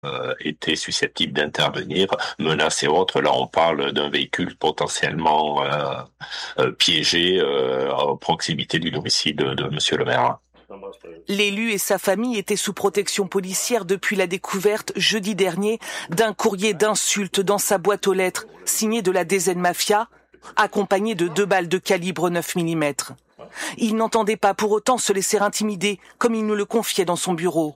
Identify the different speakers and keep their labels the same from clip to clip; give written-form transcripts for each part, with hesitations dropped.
Speaker 1: étaient susceptibles d'intervenir, menaces et autres. Là, on parle d'un véhicule potentiellement piégé à proximité du domicile de Monsieur le maire.
Speaker 2: L'élu et sa famille étaient sous protection policière depuis la découverte jeudi dernier d'un courrier d'insultes dans sa boîte aux lettres signé de la DZ Mafia, accompagné de 2 balles de calibre 9 mm. Il n'entendait pas pour autant se laisser intimider, comme il nous le confiait dans son bureau.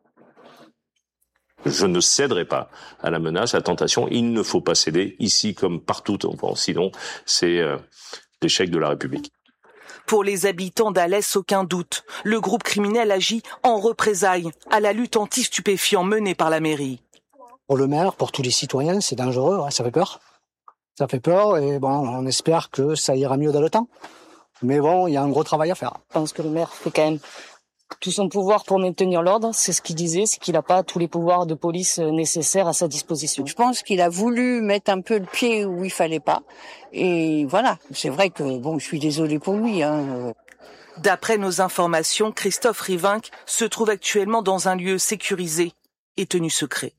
Speaker 1: Je ne céderai pas à la menace, à la tentation. Il ne faut pas céder, ici comme partout. Bon, sinon, c'est l'échec de la République.
Speaker 2: Pour les habitants d'Alès, aucun doute. Le groupe criminel agit en représailles à la lutte anti-stupéfiants menée par la mairie.
Speaker 3: Pour le maire, pour tous les citoyens, c'est dangereux, hein, ça fait peur. Ça fait peur et bon, on espère que ça ira mieux dans le temps. Mais bon, il y a un gros travail à faire.
Speaker 4: Je pense que le maire fait quand même tout son pouvoir pour maintenir l'ordre. C'est ce qu'il disait, c'est qu'il n'a pas tous les pouvoirs de police nécessaires à sa disposition.
Speaker 5: Je pense qu'il a voulu mettre un peu le pied où il fallait pas. Et voilà, c'est vrai que bon, je suis désolée pour lui.
Speaker 2: D'après nos informations, Christophe Rivinc se trouve actuellement dans un lieu sécurisé et tenu secret.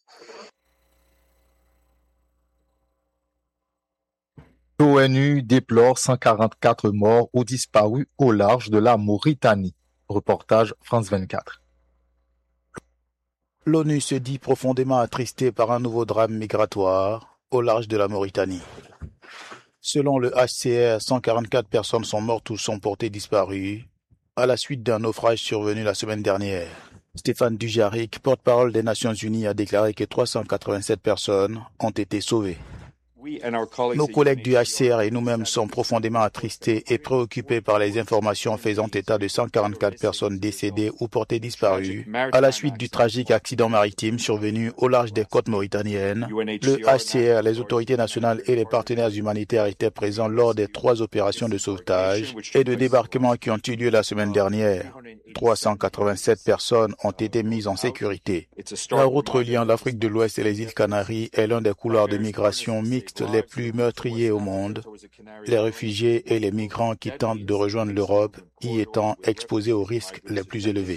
Speaker 6: L'ONU déplore 144 morts ou disparus au large de la Mauritanie. Reportage France 24.
Speaker 7: L'ONU se dit profondément attristée par un nouveau drame migratoire au large de la Mauritanie. Selon le HCR, 144 personnes sont mortes ou sont portées disparues à la suite d'un naufrage survenu la semaine dernière. Stéphane Dujarric, porte-parole des Nations Unies, a déclaré que 387 personnes ont été sauvées. Nos collègues du HCR et nous-mêmes sommes profondément attristés et préoccupés par les informations faisant état de 144 personnes décédées ou portées disparues à la suite du tragique accident maritime survenu au large des côtes mauritaniennes. Le HCR, les autorités nationales et les partenaires humanitaires étaient présents lors des 3 opérations de sauvetage et de débarquement qui ont eu lieu la semaine dernière. 387 personnes ont été mises en sécurité. La route reliant l'Afrique de l'Ouest et les îles Canaries est l'un des couloirs de migration mixte les plus meurtriers au monde, les réfugiés et les migrants qui tentent de rejoindre l'Europe y étant exposés aux risques les plus élevés.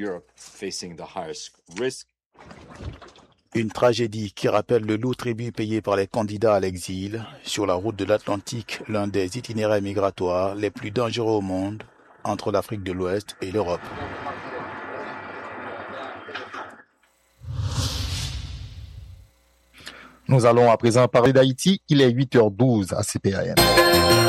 Speaker 7: Une tragédie qui rappelle le lourd tribut payé par les candidats à l'exil sur la route de l'Atlantique, l'un des itinéraires migratoires les plus dangereux au monde entre l'Afrique de l'Ouest et l'Europe.
Speaker 6: Nous allons à présent parler d'Haïti. Il est 8h12 à CPAM.